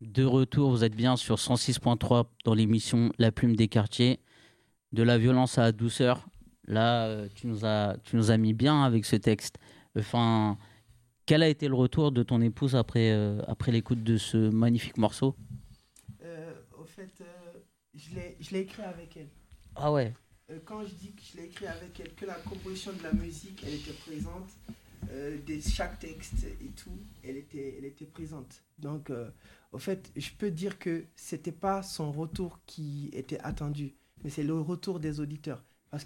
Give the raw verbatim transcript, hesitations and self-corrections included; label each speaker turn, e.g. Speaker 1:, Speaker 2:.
Speaker 1: de retour, vous êtes bien sur cent six virgule trois dans l'émission La Plume des Quartiers. De la violence à la douceur. Là, euh, tu nous as, tu nous as mis bien avec ce texte. Enfin, quel a été le retour de ton épouse après, euh, après l'écoute de ce magnifique morceau?
Speaker 2: Euh, au fait, euh, je l'ai, je l'ai écrit avec elle.
Speaker 1: Ah ouais.
Speaker 2: Euh, quand je dis que je l'ai écrit avec elle, que la composition de la musique, elle était présente, euh, de chaque texte et tout, elle était, elle était présente. Donc, euh, au fait, je peux dire que c'était pas son retour qui était attendu, mais c'est le retour des auditeurs.